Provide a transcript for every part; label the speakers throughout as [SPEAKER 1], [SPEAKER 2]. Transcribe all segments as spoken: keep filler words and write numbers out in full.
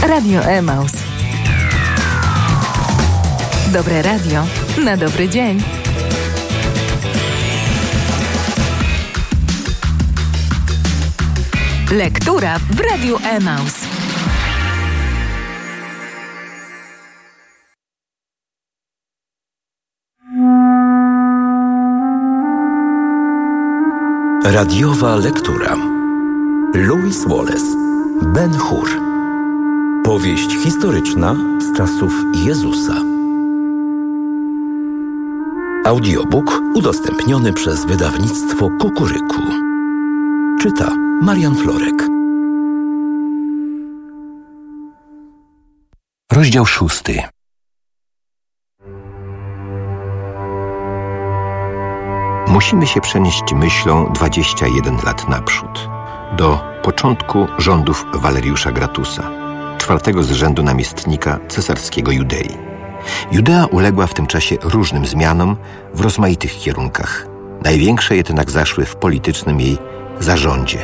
[SPEAKER 1] Radio Emaus. Dobre radio na dobry dzień. Lektura w Radiu Emaus.
[SPEAKER 2] Radiowa lektura. Lewis Wallace, Ben-Hur. Powieść historyczna z czasów Jezusa. Audiobook udostępniony przez wydawnictwo Kukuryku. Czyta Marian Florek.
[SPEAKER 3] Rozdział szósty. Musimy się przenieść myślą dwadzieścia jeden lat naprzód, do początku rządów Waleriusza Gratusa, czwartego z rzędu namiestnika cesarskiego Judei. Judea uległa w tym czasie różnym zmianom w rozmaitych kierunkach. Największe jednak zaszły w politycznym jej zarządzie.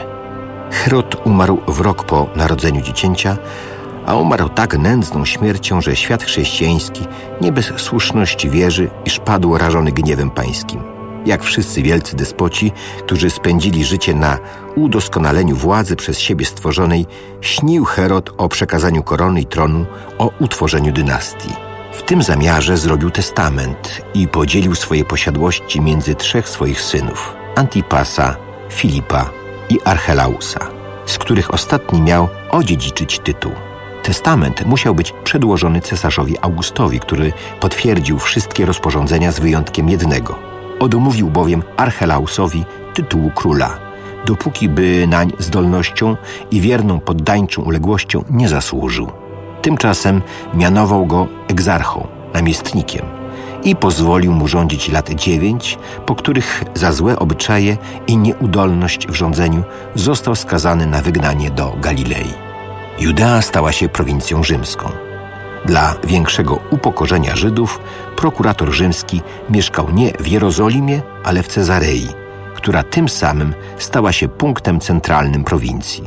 [SPEAKER 3] Herod umarł w rok po narodzeniu dziecięcia, a umarł tak nędzną śmiercią, że świat chrześcijański nie bez słuszności wierzy, iż padł rażony gniewem pańskim. Jak wszyscy wielcy despoci, którzy spędzili życie na udoskonaleniu władzy przez siebie stworzonej, śnił Herod o przekazaniu korony i tronu, o utworzeniu dynastii. W tym zamiarze zrobił testament i podzielił swoje posiadłości między trzech swoich synów, Antipasa, Filipa i Archelausa, z których ostatni miał odziedziczyć tytuł. Testament musiał być przedłożony cesarzowi Augustowi, który potwierdził wszystkie rozporządzenia z wyjątkiem jednego. Odmówił bowiem Archelausowi tytułu króla, dopóki by nań zdolnością i wierną poddańczą uległością nie zasłużył. Tymczasem mianował go egzarchą, namiestnikiem i pozwolił mu rządzić lat dziewięć, po których za złe obyczaje i nieudolność w rządzeniu został skazany na wygnanie do Galilei. Judea stała się prowincją rzymską. Dla większego upokorzenia Żydów prokurator rzymski mieszkał nie w Jerozolimie, ale w Cezarei, która tym samym stała się punktem centralnym prowincji.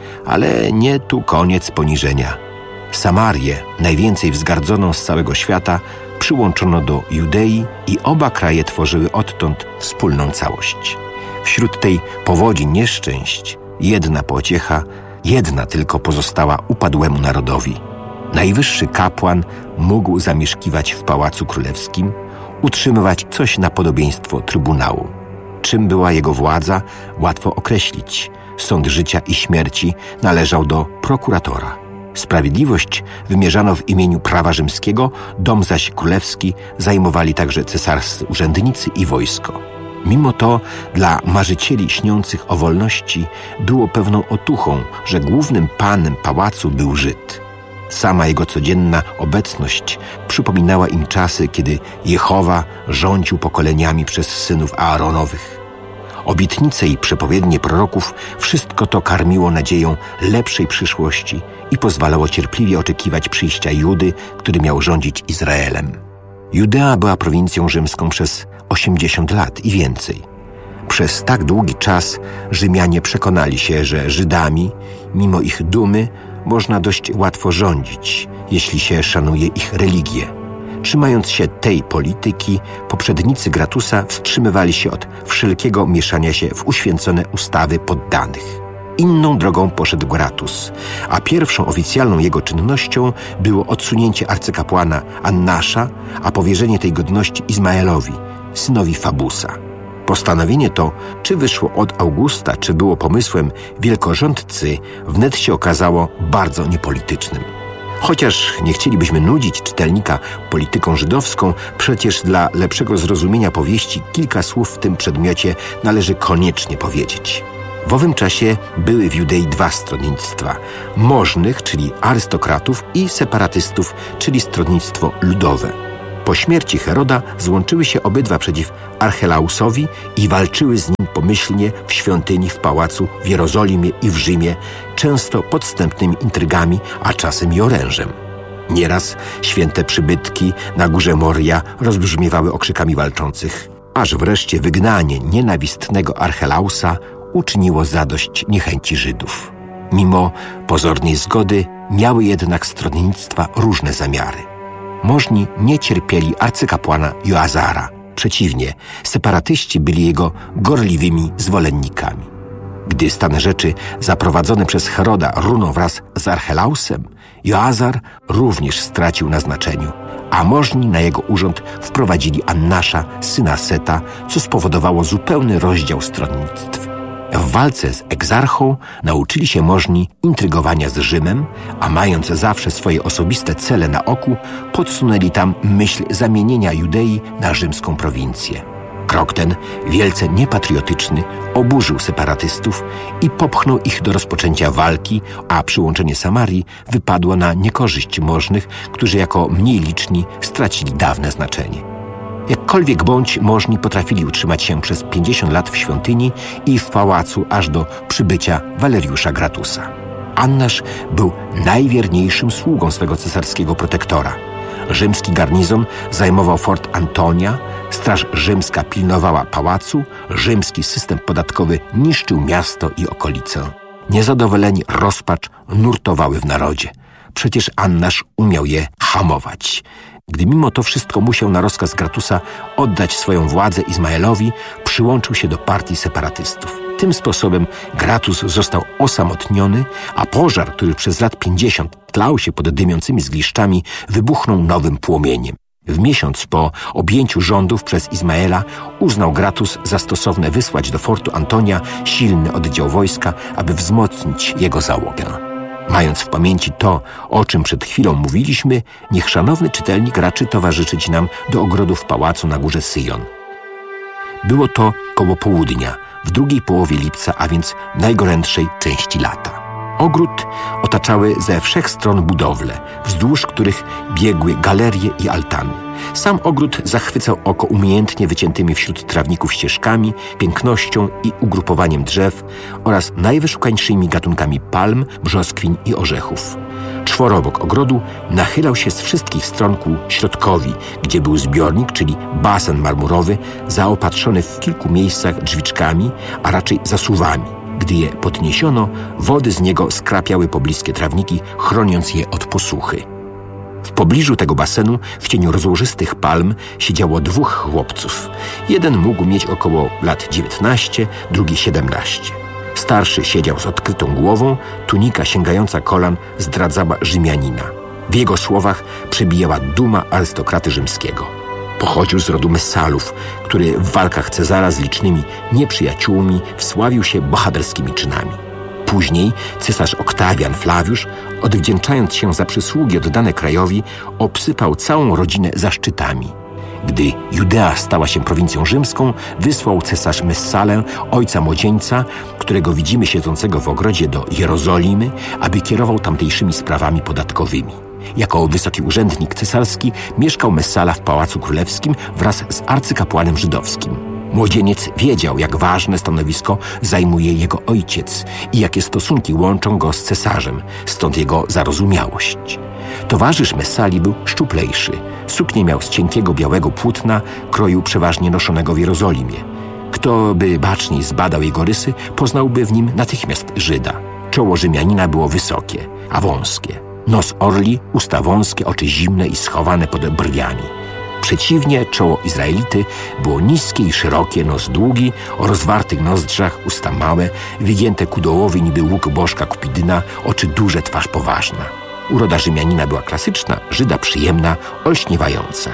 [SPEAKER 3] Ale nie tu koniec poniżenia. Samarię, najwięcej wzgardzoną z całego świata, przyłączono do Judei i oba kraje tworzyły odtąd wspólną całość. Wśród tej powodzi nieszczęść jedna pociecha, jedna tylko pozostała upadłemu narodowi. Najwyższy kapłan mógł zamieszkiwać w Pałacu Królewskim, utrzymywać coś na podobieństwo trybunału. Czym była jego władza, łatwo określić. Sąd życia i śmierci należał do prokuratora. Sprawiedliwość wymierzano w imieniu prawa rzymskiego, dom zaś królewski zajmowali także cesarscy urzędnicy i wojsko. Mimo to dla marzycieli śniących o wolności było pewną otuchą, że głównym panem pałacu był Żyd. Sama jego codzienna obecność przypominała im czasy, kiedy Jehowa rządził pokoleniami przez synów Aaronowych. Obietnice i przepowiednie proroków, wszystko to karmiło nadzieją lepszej przyszłości i pozwalało cierpliwie oczekiwać przyjścia Judy, który miał rządzić Izraelem. Judea była prowincją rzymską przez osiemdziesiąt lat i więcej. Przez tak długi czas Rzymianie przekonali się, że Żydami, mimo ich dumy, można dość łatwo rządzić, jeśli się szanuje ich religię. Trzymając się tej polityki, poprzednicy Gratusa wstrzymywali się od wszelkiego mieszania się w uświęcone ustawy poddanych. Inną drogą poszedł Gratus, a pierwszą oficjalną jego czynnością było odsunięcie arcykapłana Annasza, a powierzenie tej godności Izmaelowi, synowi Fabusa. Postanowienie to, czy wyszło od Augusta, czy było pomysłem wielkorządcy, wnet się okazało bardzo niepolitycznym. Chociaż nie chcielibyśmy nudzić czytelnika polityką żydowską, przecież dla lepszego zrozumienia powieści kilka słów w tym przedmiocie należy koniecznie powiedzieć. W owym czasie były w Judei dwa stronnictwa: możnych, czyli arystokratów, i separatystów, czyli stronnictwo ludowe. Po śmierci Heroda złączyły się obydwa przeciw Archelausowi i walczyły z nim pomyślnie w świątyni, w pałacu, w Jerozolimie i w Rzymie, często podstępnymi intrygami, a czasem i orężem. Nieraz święte przybytki na górze Moria rozbrzmiewały okrzykami walczących, aż wreszcie wygnanie nienawistnego Archelausa uczyniło zadość niechęci Żydów. Mimo pozornej zgody miały jednak stronnictwa różne zamiary. Możni nie cierpieli arcykapłana Joazara. Przeciwnie, separatyści byli jego gorliwymi zwolennikami. Gdy stan rzeczy zaprowadzony przez Heroda runął wraz z Archelausem, Joazar również stracił na znaczeniu, a możni na jego urząd wprowadzili Annasza, syna Seta, co spowodowało zupełny rozdział stronnictw. W walce z egzarchą nauczyli się możni intrygowania z Rzymem, a mając zawsze swoje osobiste cele na oku, podsunęli tam myśl zamienienia Judei na rzymską prowincję. Krok ten, wielce niepatriotyczny, oburzył separatystów i popchnął ich do rozpoczęcia walki, a przyłączenie Samarii wypadło na niekorzyść możnych, którzy jako mniej liczni stracili dawne znaczenie. Jakkolwiek bądź, możni potrafili utrzymać się przez pięćdziesiąt lat w świątyni i w pałacu aż do przybycia Waleriusza Gratusa. Annasz był najwierniejszym sługą swego cesarskiego protektora. Rzymski garnizon zajmował fort Antonia, straż rzymska pilnowała pałacu, rzymski system podatkowy niszczył miasto i okolice. Niezadowoleni rozpacz nurtowały w narodzie. Przecież Annasz umiał je hamować. Gdy mimo to wszystko musiał na rozkaz Gratusa oddać swoją władzę Izmaelowi, przyłączył się do partii separatystów. Tym sposobem Gratus został osamotniony, a pożar, który przez lat pięćdziesiąt tlał się pod dymiącymi zgliszczami, wybuchnął nowym płomieniem. W miesiąc po objęciu rządów przez Izmaela uznał Gratus za stosowne wysłać do fortu Antonia silny oddział wojska, aby wzmocnić jego załogę. Mając w pamięci to, o czym przed chwilą mówiliśmy, niech szanowny czytelnik raczy towarzyszyć nam do ogrodu w pałacu na górze Syjon. Było to koło południa, w drugiej połowie lipca, a więc najgorętszej części lata. Ogród otaczały ze wszech stron budowle, wzdłuż których biegły galerie i altany. Sam ogród zachwycał oko umiejętnie wyciętymi wśród trawników ścieżkami, pięknością i ugrupowaniem drzew oraz najwyszukańszymi gatunkami palm, brzoskwiń i orzechów. Czworobok ogrodu nachylał się z wszystkich stron ku środkowi, gdzie był zbiornik, czyli basen marmurowy, zaopatrzony w kilku miejscach drzwiczkami, a raczej zasuwami. Gdy je podniesiono, wody z niego skrapiały pobliskie trawniki, chroniąc je od posuchy. W pobliżu tego basenu, w cieniu rozłożystych palm, siedziało dwóch chłopców. Jeden mógł mieć około lat dziewiętnaście, drugi siedemnaście. Starszy siedział z odkrytą głową, tunika sięgająca kolan zdradzała Rzymianina. W jego słowach przebijała duma arystokraty rzymskiego. Pochodził z rodu Messalów, który w walkach Cezara z licznymi nieprzyjaciółmi wsławił się bohaterskimi czynami. Później cesarz Oktawian Flawiusz, odwdzięczając się za przysługi oddane krajowi, obsypał całą rodzinę zaszczytami. Gdy Judea stała się prowincją rzymską, wysłał cesarz Messalę, ojca młodzieńca, którego widzimy siedzącego w ogrodzie, do Jerozolimy, aby kierował tamtejszymi sprawami podatkowymi. Jako wysoki urzędnik cesarski mieszkał Messala w Pałacu Królewskim wraz z arcykapłanem żydowskim. Młodzieniec wiedział, jak ważne stanowisko zajmuje jego ojciec i jakie stosunki łączą go z cesarzem, stąd jego zarozumiałość. Towarzysz Messali był szczuplejszy. Suknię miał z cienkiego białego płótna, kroju przeważnie noszonego w Jerozolimie. Kto by baczniej zbadał jego rysy, poznałby w nim natychmiast Żyda. Czoło Rzymianina było wysokie, a wąskie. Nos orli, usta wąskie, oczy zimne i schowane pod brwiami. Przeciwnie, czoło Izraelity było niskie i szerokie, nos długi, o rozwartych nozdrzach, usta małe, wygięte ku dołowi niby łuk bożka Kupidyna, oczy duże, twarz poważna. Uroda Rzymianina była klasyczna, Żyda przyjemna, olśniewająca.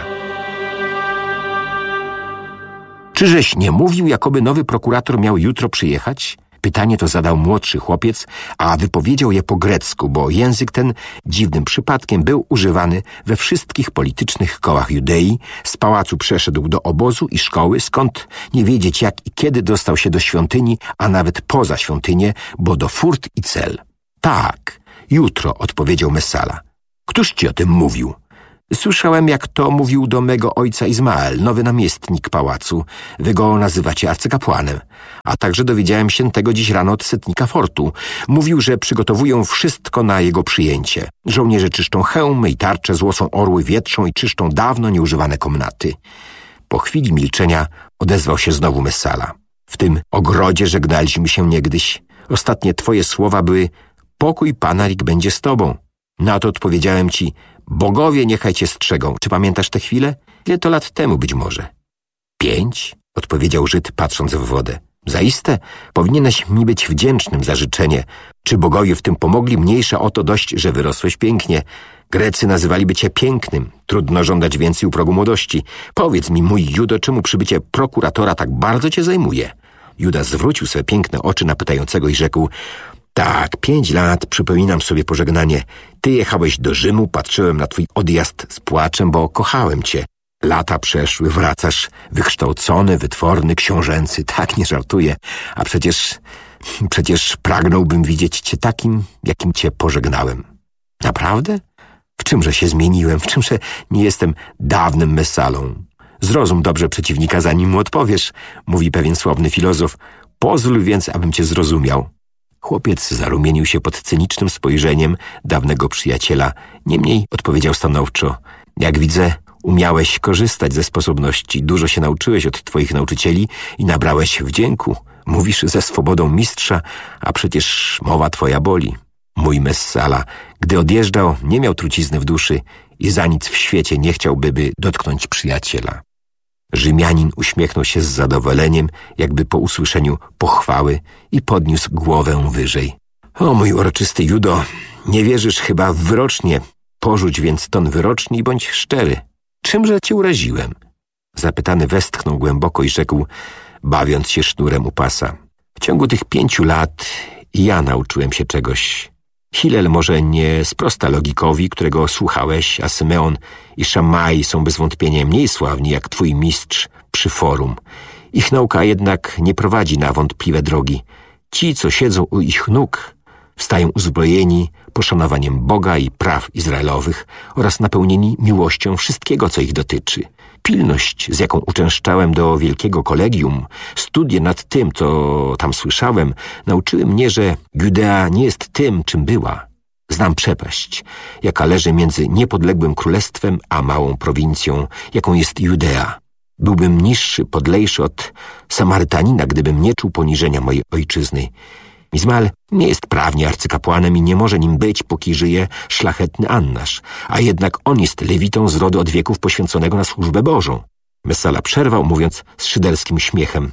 [SPEAKER 3] Czyżeś nie mówił, jakoby nowy prokurator miał jutro przyjechać? Pytanie to zadał młodszy chłopiec, a wypowiedział je po grecku, bo język ten dziwnym przypadkiem był używany we wszystkich politycznych kołach Judei. Z pałacu przeszedł do obozu i szkoły, skąd nie wiedzieć jak i kiedy dostał się do świątyni, a nawet poza świątynię, bo do furt i cel. Tak, jutro, odpowiedział Messala. Któż ci o tym mówił? Słyszałem, jak to mówił do mego ojca Izmael, nowy namiestnik pałacu. Wy go nazywacie arcykapłanem. A także dowiedziałem się tego dziś rano od setnika fortu. Mówił, że przygotowują wszystko na jego przyjęcie. Żołnierze czyszczą hełmy i tarcze, złocą orły, wietrzą i czyszczą dawno nieużywane komnaty. Po chwili milczenia odezwał się znowu Messala. W tym ogrodzie żegnaliśmy się niegdyś. Ostatnie twoje słowa były: pokój Pana niech będzie z tobą. Na to odpowiedziałem ci, bogowie niechaj cię strzegą. Czy pamiętasz tę chwilę? Ile to lat temu być może? Pięć, odpowiedział Żyd, patrząc w wodę. Zaiste, powinieneś mi być wdzięcznym za życzenie. Czy bogowie w tym pomogli? Mniejsza o to dość, że wyrosłeś pięknie. Grecy nazywaliby cię pięknym. Trudno żądać więcej u progu młodości. Powiedz mi, mój Judo, czemu przybycie prokuratora tak bardzo cię zajmuje? Juda zwrócił swe piękne oczy na pytającego i rzekł, tak, pięć lat, przypominam sobie pożegnanie. Ty jechałeś do Rzymu, patrzyłem na twój odjazd z płaczem, bo kochałem cię. Lata przeszły, wracasz wykształcony, wytworny, książęcy. Tak, nie żartuję. A przecież, przecież pragnąłbym widzieć cię takim, jakim cię pożegnałem. Naprawdę? W czymże się zmieniłem? W czymże nie jestem dawnym Messalą? Zrozum dobrze przeciwnika, zanim mu odpowiesz, mówi pewien sławny filozof. Pozwól więc, abym cię zrozumiał. Chłopiec zarumienił się pod cynicznym spojrzeniem dawnego przyjaciela. Niemniej odpowiedział stanowczo. Jak widzę, umiałeś korzystać ze sposobności. Dużo się nauczyłeś od twoich nauczycieli i nabrałeś wdzięku. Mówisz ze swobodą mistrza, a przecież mowa twoja boli. Mój Messala, gdy odjeżdżał, nie miał trucizny w duszy i za nic w świecie nie chciałby by dotknąć przyjaciela. Rzymianin uśmiechnął się z zadowoleniem, jakby po usłyszeniu pochwały i podniósł głowę wyżej. O mój uroczysty Judo, nie wierzysz chyba w wyrocznie. Porzuć więc ton wyroczni i bądź szczery. Czymże cię uraziłem? Zapytany westchnął głęboko i rzekł, bawiąc się sznurem u pasa. W ciągu tych pięciu lat i ja nauczyłem się czegoś. Hillel może nie sprosta logikowi, którego słuchałeś, a Symeon i Szammai są bez wątpienia mniej sławni jak twój mistrz przy forum. Ich nauka jednak nie prowadzi na wątpliwe drogi. Ci, co siedzą u ich nóg, wstają uzbrojeni poszanowaniem Boga i praw izraelowych oraz napełnieni miłością wszystkiego, co ich dotyczy. Pilność, z jaką uczęszczałem do wielkiego kolegium, studie nad tym, co tam słyszałem, nauczyły mnie, że Judea nie jest tym, czym była. Znam przepaść, jaka leży między niepodległym królestwem a małą prowincją, jaką jest Judea. Byłbym niższy, podlejszy od Samarytanina, gdybym nie czuł poniżenia mojej ojczyzny. Izmael nie jest prawnie arcykapłanem i nie może nim być, póki żyje szlachetny Annasz, a jednak on jest lewitą z rodu od wieków poświęconego na służbę Bożą. Messala przerwał, mówiąc z szyderskim śmiechem.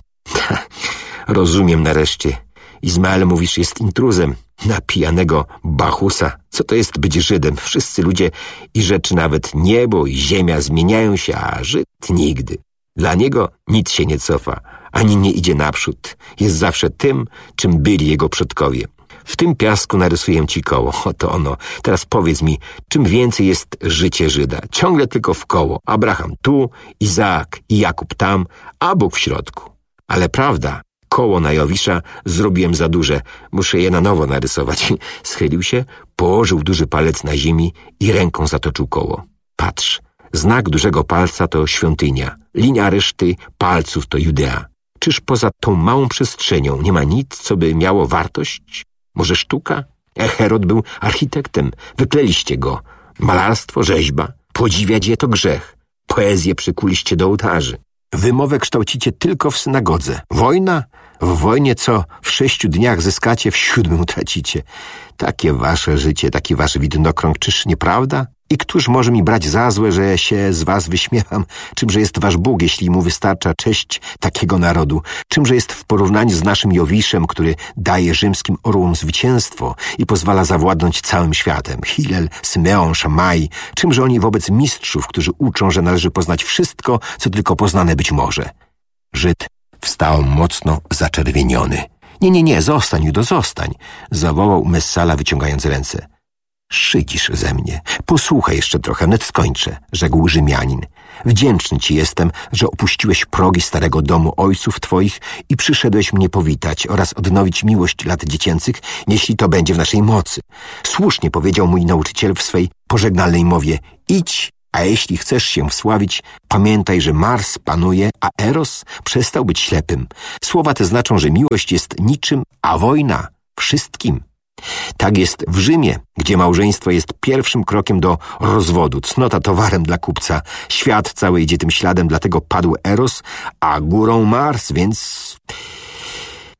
[SPEAKER 3] Rozumiem nareszcie. Izmael, mówisz, jest intruzem na pijanego Bachusa. Co to jest być Żydem? Wszyscy ludzie i rzeczy, nawet niebo i ziemia zmieniają się, a Żyd nigdy. Dla niego nic się nie cofa, ani nie idzie naprzód. Jest zawsze tym, czym byli jego przodkowie. W tym piasku narysuję ci koło. Oto ono. Teraz powiedz mi, czym więcej jest życie Żyda? Ciągle tylko w koło. Abraham tu, Izaak i Jakub tam, a Bóg w środku. Ale prawda, koło na Jowisza zrobiłem za duże. Muszę je na nowo narysować. Schylił się, położył duży palec na ziemi i ręką zatoczył koło. Patrz, znak dużego palca to świątynia. Linia reszty palców to Judea. Czyż poza tą małą przestrzenią nie ma nic, co by miało wartość? Może sztuka? Herod był architektem. Wykleliście go. Malarstwo, rzeźba. Podziwiać je to grzech. Poezję przykuliście do ołtarzy. Wymowę kształcicie tylko w synagodze. Wojna? W wojnie co w sześciu dniach zyskacie, w siódmym utracicie. Takie wasze życie, taki wasz widnokrąg, czyż nieprawda? I któż może mi brać za złe, że się z was wyśmiewam? Czymże jest wasz Bóg, jeśli mu wystarcza cześć takiego narodu? Czymże jest w porównaniu z naszym Jowiszem, który daje rzymskim orłom zwycięstwo i pozwala zawładnąć całym światem? Hillel, Symeon, Szammai. Czymże oni wobec mistrzów, którzy uczą, że należy poznać wszystko, co tylko poznane być może? Żyd wstał mocno zaczerwieniony. Nie, nie, nie, zostań, Judo, zostań, zawołał Messala, wyciągając ręce. Szydzisz ze mnie. Posłuchaj jeszcze trochę, wnet skończę, rzekł Rzymianin. Wdzięczny ci jestem, że opuściłeś progi starego domu ojców twoich i przyszedłeś mnie powitać oraz odnowić miłość lat dziecięcych, jeśli to będzie w naszej mocy. Słusznie powiedział mój nauczyciel w swej pożegnalnej mowie. Idź, a jeśli chcesz się wsławić, pamiętaj, że Mars panuje, a Eros przestał być ślepym. Słowa te znaczą, że miłość jest niczym, a wojna wszystkim. Tak jest w Rzymie, gdzie małżeństwo jest pierwszym krokiem do rozwodu, cnota towarem dla kupca. Świat cały idzie tym śladem, dlatego padł Eros, a górą Mars, więc...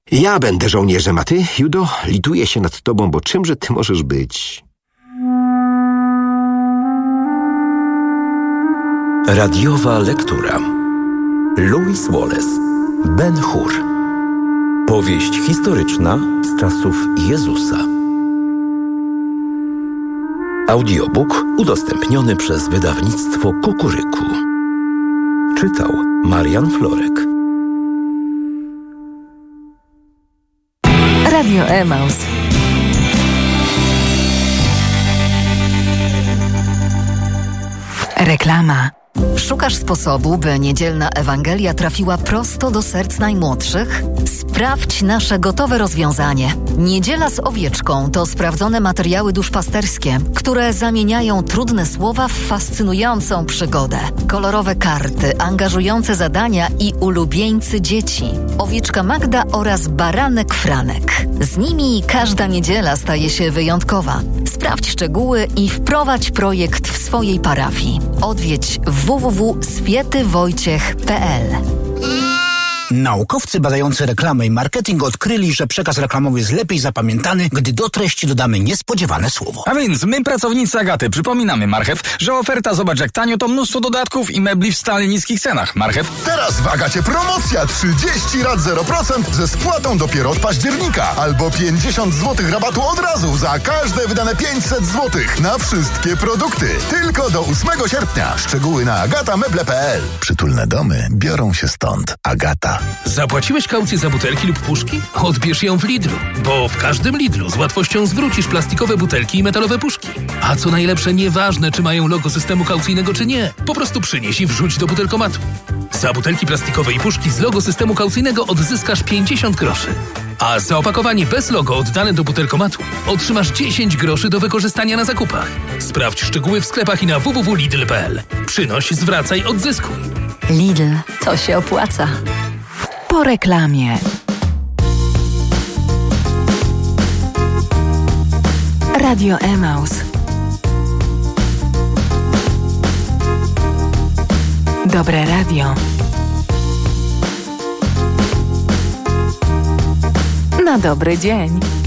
[SPEAKER 3] Ja będę żołnierzem, a ty, Judo, lituję się nad tobą, bo czymże ty możesz być?
[SPEAKER 2] Radiowa lektura. Lewis Wallace, Ben Hur. Powieść historyczna z czasów Jezusa. Audiobook udostępniony przez wydawnictwo Kukuryku. Czytał Marian Florek.
[SPEAKER 1] Radio Emaus. Reklama.
[SPEAKER 4] Szukasz sposobu, by niedzielna Ewangelia trafiła prosto do serc najmłodszych? Sprawdź nasze gotowe rozwiązanie. Niedziela z owieczką to sprawdzone materiały duszpasterskie, które zamieniają trudne słowa w fascynującą przygodę. Kolorowe karty, angażujące zadania i ulubieńcy dzieci. Owieczka Magda oraz baranek Franek. Z nimi każda niedziela staje się wyjątkowa. Sprawdź szczegóły i wprowadź projekt w swojej parafii. Odwiedź w w w kropka swięty wojciech kropka p l.
[SPEAKER 5] Naukowcy badający reklamę i marketing odkryli, że przekaz reklamowy jest lepiej zapamiętany, gdy do treści dodamy niespodziewane słowo.
[SPEAKER 6] A więc my, pracownicy Agaty, przypominamy Marchew, że oferta Zobacz jak tanio to mnóstwo dodatków i mebli w stale niskich cenach. Marchew?
[SPEAKER 7] Teraz w Agacie promocja trzydzieści rat zero procent ze spłatą dopiero od października albo pięćdziesiąt złotych rabatu od razu za każde wydane pięćset złotych na wszystkie produkty. Tylko do ósmego sierpnia. Szczegóły na agata meble kropka p l. Przytulne domy biorą się stąd. Agata.
[SPEAKER 8] Zapłaciłeś kaucję za butelki lub puszki? Odbierz ją w Lidlu, bo w każdym Lidlu z łatwością zwrócisz plastikowe butelki i metalowe puszki. A co najlepsze, nieważne czy mają logo systemu kaucyjnego czy nie, po prostu przynieś i wrzuć do butelkomatu. Za butelki plastikowe i puszki z logo systemu kaucyjnego odzyskasz pięćdziesiąt groszy. A za opakowanie bez logo oddane do butelkomatu otrzymasz dziesięć groszy do wykorzystania na zakupach. Sprawdź szczegóły w sklepach i na w w w kropka lidl kropka p l. Przynoś, zwracaj, odzyskuj.
[SPEAKER 1] Lidl, to się opłaca. Po reklamie. Radio Emaus. Dobre radio. Na dobry dzień.